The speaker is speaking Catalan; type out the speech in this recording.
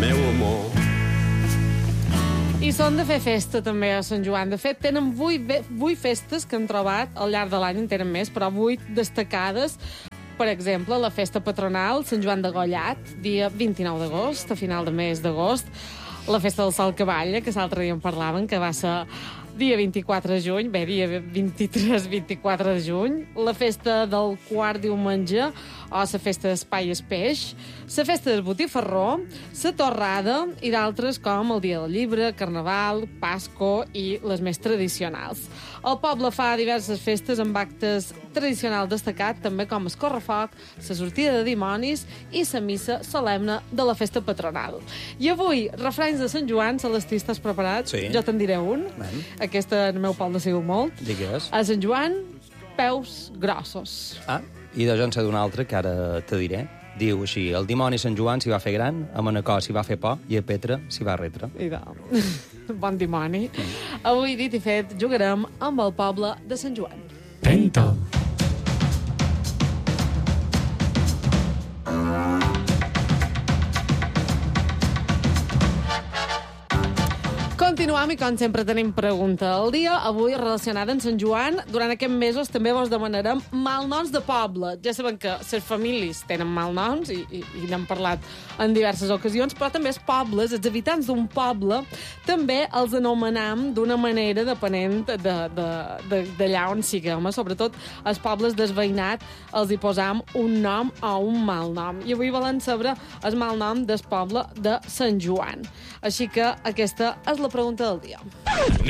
meu amor. I són de fer festa, també, a Sant Joan. De fet, tenen 8 festes que han trobat al llarg de l'any, en tenen més, però 8 destacades. Per exemple, la festa patronal, Sant Joan de Gollat, dia 29 d'agost, a final de mes d'agost. La festa del Sol Cavalla, que l'altre dia en parlaven, que va ser dia 24 de juny, bé, dia 23-24 de juny. La festa del quart diumenge, o la festa d'Espai Espeix, la festa del Botifarró, la Torrada i d'altres com el Dia del Llibre, Carnaval, Pasco i les més tradicionals. El poble fa diverses festes amb actes tradicionals destacats, també com el correfoc, la sortida de dimonis i la missa solemne de la festa patronal. I avui, refranys de Sant Joan, Celestí, estàs preparat? Sí. Jo te'n diré un. Aquesta en el meu poble ha sigut molt. Digues. A Sant Joan, peus grossos. Ah, i de jo en sé d'un altre, que ara te diré. Diu així, el dimoni Sant Joan s'hi va fer gran, a Manacor s'hi va fer por i a Petra s'hi va retre. Bon dimoni. Avui, dit i fet, jugarem amb el poble de Sant Joan. Penta. Continuam i, com sempre, tenim pregunta al dia, avui relacionada amb Sant Joan. Durant aquests mesos també vos demanarem malnoms de poble. Ja sabem que les famílies tenen malnoms i n'hem parlat en diverses ocasions, però també els pobles, els habitants d'un poble, també els anomenam d'una manera depenent d'allà on siguem. Sobretot els pobles desveïnats els hi posam un nom o un malnom. I avui volem saber el malnom del poble de Sant Joan. Així que aquesta és la pregunta del dia.